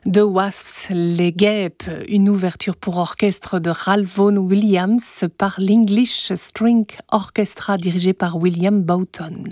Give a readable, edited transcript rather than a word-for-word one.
The Wasps, les Guêpes, une ouverture pour orchestre de Ralph Vaughan Williams par l'English String Orchestra dirigé par William Boughton.